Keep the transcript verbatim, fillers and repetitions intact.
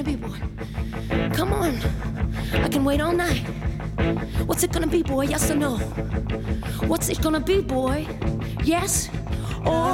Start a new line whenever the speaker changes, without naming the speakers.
be, boy? Come on. I can wait all night. What's it gonna be, boy? Yes or no? What's it gonna be, boy? Yes or